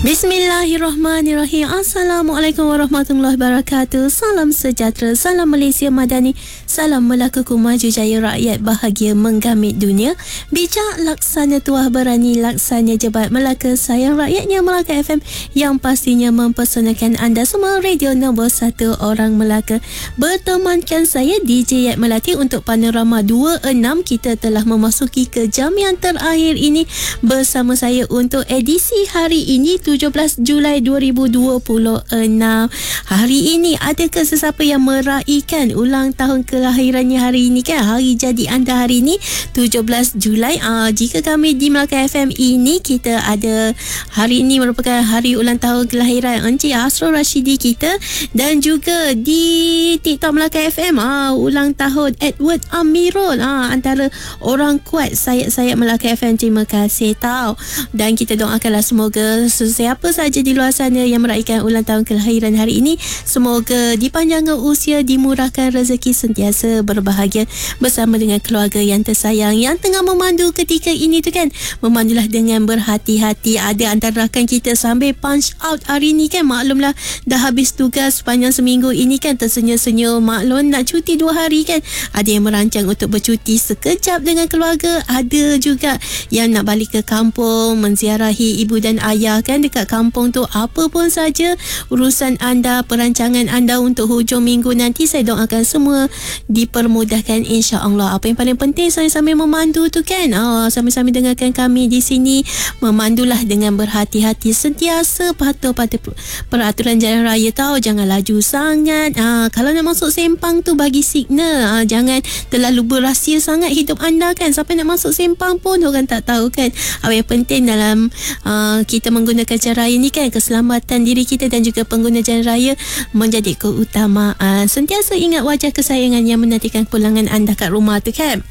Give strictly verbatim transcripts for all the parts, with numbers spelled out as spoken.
Bismillahirrahmanirrahim. Assalamualaikum warahmatullahi wabarakatuh. Salam sejahtera, salam Malaysia Madani, salam Melaka Maju Jaya, rakyat bahagia menggamit dunia. Bijak laksana tuah, berani laksana jebat. Melaka sayang rakyatnya, Melaka F M yang pastinya mempersanakan anda semua. Radio nombor satu orang Melaka. Bertemankan saya D J Yat Melati untuk Panorama dua puluh enam. Kita telah memasuki ke jam yang terakhir ini bersama saya untuk edisi hari ini tujuh belas Julai dua ribu dua puluh enam. Hari ini adakah sesiapa yang meraihkan ulang tahun kelahirannya hari ini kan? Hari jadi anda hari ini tujuh belas Julai. Aa, jika kami di Melaka F M ini, kita ada hari ini merupakan hari ulang tahun kelahiran Encik Asrul Rashidi kita, dan juga di TikTok Melaka F M aa, ulang tahun Edward Amirul, aa, antara orang kuat sayap-sayap Melaka F M. Terima kasih tau. Dan kita doakanlah semoga siapa saja di luar sana yang meraihkan ulang tahun kelahiran hari ini, semoga dipanjangkan usia, dimurahkan rezeki, sentiasa berbahagia bersama dengan keluarga yang tersayang yang tengah memandu ketika ini tu kan. Memandulah dengan berhati-hati. Ada antara rakan kita sambil punch out hari ni kan, maklumlah dah habis tugas sepanjang seminggu ini kan, tersenyum-senyum, maklum nak cuti dua hari kan. Ada yang merancang untuk bercuti sekejap dengan keluarga, ada juga yang nak balik ke kampung menziarahi ibu dan ayah kan dekat kampung tu. Apa pun saja urusan anda, perancangan anda untuk hujung minggu nanti, saya doakan semua dipermudahkan insya-Allah. Apa yang paling penting, sambil-sambil memandu tu kan, ah, sambil-sambil dengarkan kami di sini, memandulah dengan berhati-hati, sentiasa patuh pada peraturan jalan raya tau. Jangan laju sangat. Ah, kalau nak masuk sempang tu bagi signal. Ah, jangan terlalu berahsia sangat hidup anda kan. Sampai nak masuk sempang pun orang tak tahu kan. Apa yang penting dalam uh, kita menggunakan jalan raya ni kan, keselamatan diri kita dan juga pengguna jalan raya menjadi keutamaan. Sentiasa ingat wajah kesayangan yang menantikan pulangan anda kat rumah tu kan.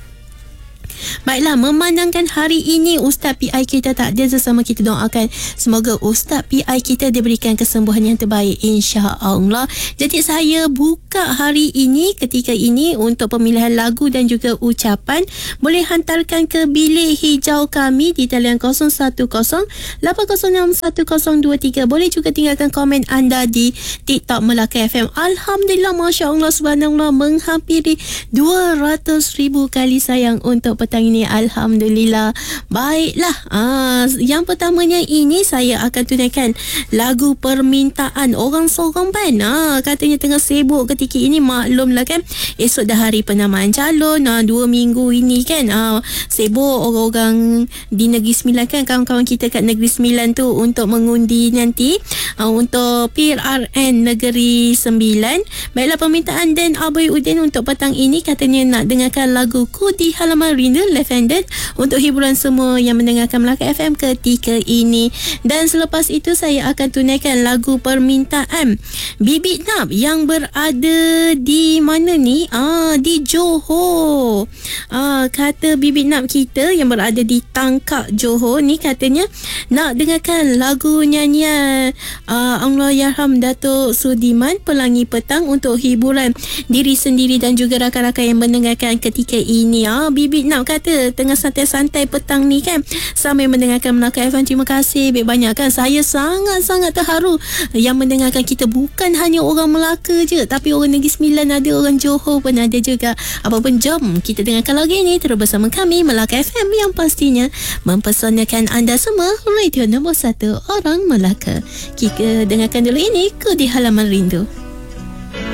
Baiklah, memandangkan hari ini Ustaz P I kita tak ada bersama, kita doakan semoga Ustaz P I kita diberikan kesembuhan yang terbaik insya-Allah. Jadi saya buka hari ini ketika ini untuk pemilihan lagu dan juga ucapan. Boleh hantarkan ke bilik hijau kami di talian kosong satu kosong lapan kosong enam satu kosong dua tiga. Boleh juga tinggalkan komen anda di TikTok Melaka F M. Alhamdulillah, masya-Allah, subhanallah, menghampiri dua ratus ribu kali sayang untuk petang ini. Alhamdulillah. Baiklah, ah, yang pertamanya ini saya akan tunaikan lagu permintaan orang seorang ban. Ah, katanya tengah sibuk ketika ini, maklumlah kan, esok dah hari penamaan calon. Ah, dua minggu ini kan, ah, sibuk orang-orang di Negeri Sembilan kan, kawan-kawan kita kat Negeri Sembilan tu untuk mengundi nanti ah, untuk P R N Negeri Sembilan. Baiklah, permintaan Dan Aboy Udin untuk petang ini, katanya nak dengarkan lagu Ku di Halaman Rindu Left-Handed untuk hiburan semua yang mendengarkan Melaka F M ketika ini. Dan selepas itu saya akan tunaikan lagu permintaan Bibit Nap yang berada di mana ni? Ah, di Johor. Ah, kata Bibit Nap kita yang berada di Tangkak Johor ni, katanya nak dengarkan lagu nyanyian ah, Allahyarham Datuk Sudiman, Pelangi Petang, untuk hiburan diri sendiri dan juga rakan-rakan yang mendengarkan ketika ini. Ah, Bibit Nap kata tengah santai-santai petang ni kan sambil mendengarkan Melaka F M. Terima kasih banyak kan. Saya sangat-sangat terharu yang mendengarkan kita bukan hanya orang Melaka je, tapi orang Negeri Sembilan ada, orang Johor pun ada juga. Apapun, jom kita dengarkan lagu ini terus bersama kami Melaka F M yang pastinya mempersanakan anda semua. Radio nombor satu orang Melaka. Kita dengarkan dulu ini Ku di Halaman Rindu.